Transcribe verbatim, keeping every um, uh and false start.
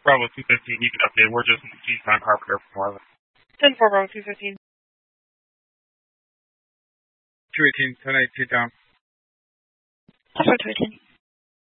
Bravo two fifteen, you can update. We're just Keys Time Carpenter from Marlin. ten four Bravo two fifteen. two eighteen, ten eight, two down. That's two eighteen.